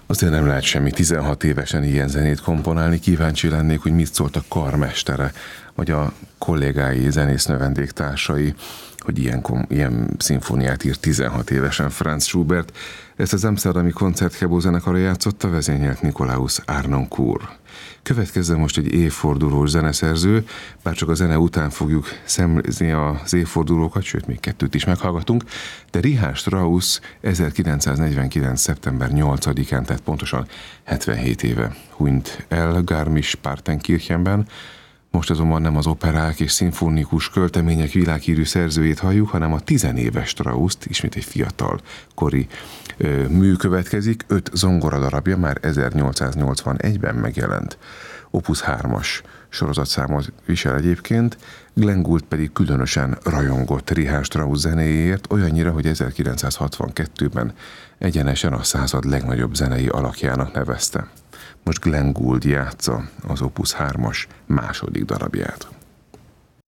Azért nem lehet semmi 16 évesen ilyen zenét komponálni. Kíváncsi lennék, hogy mit szólt a karmestere, vagy a kollégái, zenésznő vendégtársai, hogy ilyen szimfóniát írt 16 évesen Franz Schubert. Ezt az amsterdami koncertgebó zenekara játszotta, vezényelt Nikolaus Harnoncourt. Következzen most egy évfordulós zeneszerző, bár csak a zene után fogjuk szemlézni az évfordulókat, sőt, még kettőt is meghallgatunk, de Richard Strauss 1949. szeptember 8-án, tehát pontosan 77 éve hunyt el Garmisch-Partenkirchenben. Most azonban nem az operák és szimfonikus költemények világhírű szerzőjét halljuk, hanem a 10 éves Strausst, ismét egy fiatal kori mű következik. 5 zongoradarabja már 1881-ben megjelent. Opus 3-as sorozatszámot visel egyébként, Glenn Gould pedig különösen rajongott Richard Strauss zenéjéért, olyannyira, hogy 1962-ben egyenesen a század legnagyobb zenei alakjának nevezte. Most Glenn Gould játsza az Opus 3-as második darabját.